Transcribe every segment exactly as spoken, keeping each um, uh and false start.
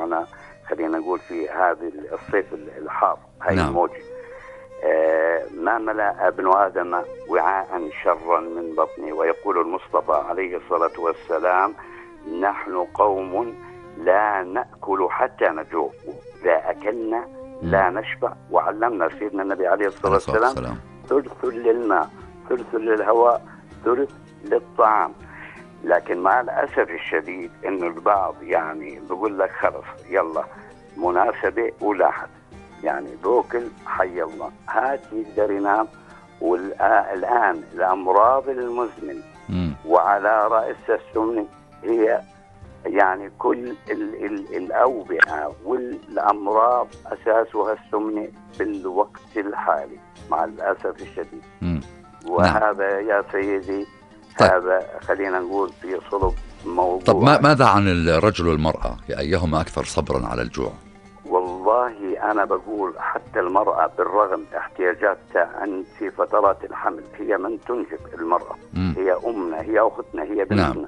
هنا خلينا نقول في هذه الصيف الحار هاي نعم. الموجة. آه ما ملأ ابن آدم وعاء شرا من بطنه، ويقول المصطفى عليه الصلاة والسلام: نحن قوم لا نأكل حتى نجوع، إذا أكلنا لا نشبع. وعلمنا سيدنا النبي عليه الصلاة والسلام ثلث للماء، ثلث للهواء، ثلث للطعام. لكن مع الأسف الشديد إنه البعض يعني بيقول لك خلص يلا مناسبة ولاحظ، يعني بوكل حي الله هات يقدر ينام. والآن الأمراض المزمنة وعلى رأس السمنة هي يعني كل ال ال الأوبئة والأمراض أساسها السمنة بالوقت الحالي مع الأسف الشديد. مم. وهذا نعم. يا سيدي طيب. هذا خلينا نقول في صلب موضوع. طب ما ماذا عن الرجل والمرأة؟ أيهما أكثر صبرا على الجوع؟ والله أنا بقول حتى المرأة بالرغم احتياجاتها أن في فترات الحمل هي من تنجب المرأة. مم. هي أمنا، هي أختنا، هي بنتنا. نعم.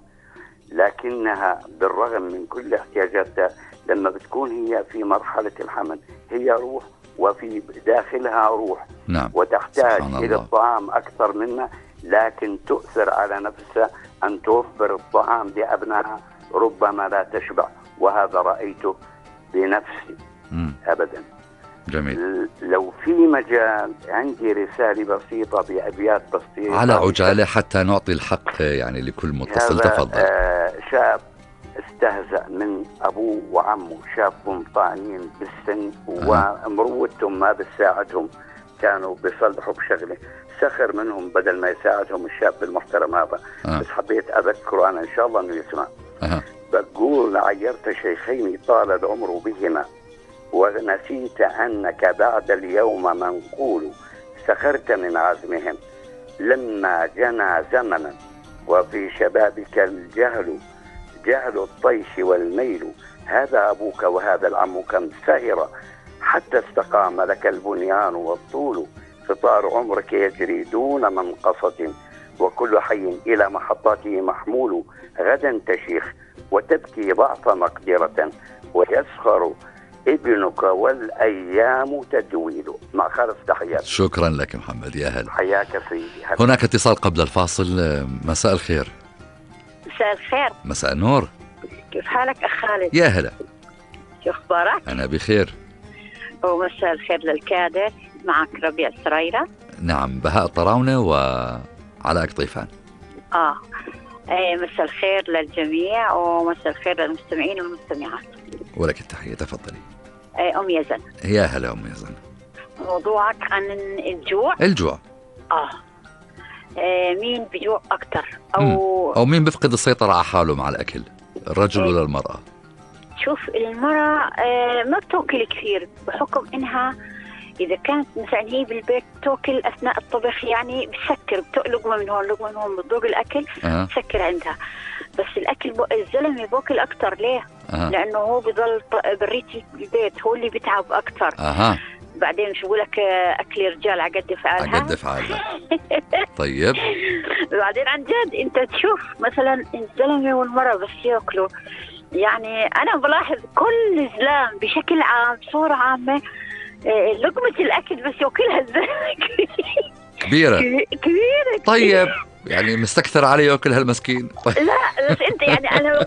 لكنها بالرغم من كل احتياجاتها لما بتكون هي في مرحلة الحمل هي روح وفي داخلها روح. نعم. وتحتاج إلى الطعام أكثر منا، لكن تؤثر على نفسها أن توفر الطعام لأبنائها، ربما لا تشبع. وهذا رأيته بنفسي. مم. أبدا. جميل. لو في مجال عندي رسالة بسيطة بأبيات بسيطة على عجالة حتى نعطي الحق يعني لكل متصل. تفضل. آه شاب استهزأ من أبوه وعمه، شاب طاعنين بالسن ومروتهم ما بتساعدهم، كانوا بيصلحوا بشغله، سخر منهم بدل ما يساعدهم الشاب المحترم هذا. أه. بس حبيت أذكره أنا إن شاء الله أنه يسمع. أه. بقول: عيرت شيخين طال العمر بهما، ونسيت أنك بعد اليوم منقول، سخرت من عزمهم لما جنى زمنا، وفي شبابك الجهل جهل الطيش والميل. هذا أبوك وهذا العم كم سهر حتى استقام لك البنيان والطول، قطار عمرك يجري دون منقصة، وكل حي إلى محطاته محمول. غدا تشيخ وتبكي ضعف مقدرة، ويسخر ابنك والأيام تجويل. مع خالص تحيات. شكرا لك محمد. يا هلا. حياك سيدي. هل. هناك اتصال قبل الفاصل. مساء الخير. مساء الخير. مساء النور. كيف حالك أخ خالد؟ يا هلا. شو أخبارك؟ أنا بخير. ومساء الخير للكادر، معك ربيع سريرة. نعم، بهاء الطراونة وعلاء قطيفان. آه ايه مساء الخير للجميع، ومساء الخير للمستمعين والمستمعات. ولك التحية. تفضلي. ايه أم يزن. يا هلا أم يزن. موضوعك عن الجوع. الجوع. آه إيه مين بيجوع أكتر أو مم. أو مين بيفقد السيطرة على حاله مع الأكل، الرجل إيه؟ ولا المرأة؟ شوف المرأة إيه ما بتأكل كثير، بحكم إنها إذا كانت مثلا هي بالبيت تأكل أثناء الطبخ، يعني بتسكر، بتقلق من هون لقمة من هون، بتذوق الأكل أه. بتسكر عندها. بس الأكل ب... الزلمة بأكل أكتر. ليه؟ أه. لأنه هو بضل بريت البيت، هو اللي بيتعب أكتر. أه. بعدين شو بقولك أكل رجال عقد فعالها عقد فعالها. طيب. بعدين عن جد أنت تشوف مثلا الزلمة والمرأة بس يأكلوا، يعني أنا بلاحظ كل زلام بشكل عام صورة عامة لقمة الأكل بس يأكلها الزلمة كبيرة كبيرة. طيب يعني مستكثر عليه يأكلها المسكين. طيب. لا بس أنت يعني أنا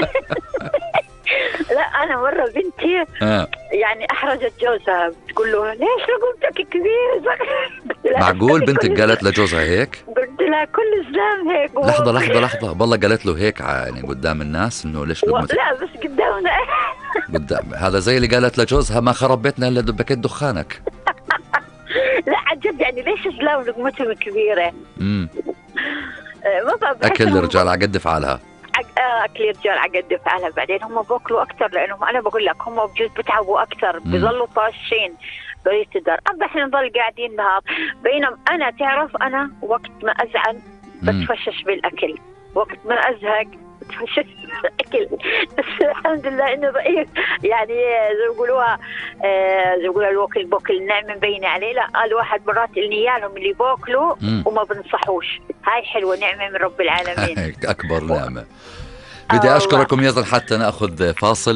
لا أنا مرة بنتي آه. يعني أحرجت جوزها، بتقول له ليش رقبتك كبيرة؟ معقول بنتك قالت لجوزها هيك؟ قلت لها كل زلام هيك. لحظة لحظة لحظة بالله قالت له هيك يعني قدام الناس إنه ليش رقبتك؟ لا بس قدامنا. قدام هذا زي اللي قالت لجوزها ما خرب بيتنا إلا دبكت دخانك. لا عجب يعني ليش زلام رقبتهم كبيرة؟ امم أكل الرجال عقد فعالها. أكل رجال عقد فعلها. بعدين هم بأكلوا أكتر، لأنهم أنا بقول لك هم بجوز بتعبوا أكتر، بيظلوا طاشين بريت الدار. أما إحنا نضل قاعدين نهار. بينما أنا تعرف أنا وقت ما أزعل بتفشش بالأكل، وقت ما أزهق بتفشش بالأكل. بس الحمد لله إنه ضعيف، يعني زي يقولوها آه زي يقولوا الوكل بوكل النعمة مبينة عليه. لا الواحد مرات النيالهم اللي بأكلوا وما بنصحوش، هاي حلوة نعمة من رب العالمين. أكبر نعمة. بدي أشكركم يزن حتى نأخذ فاصل.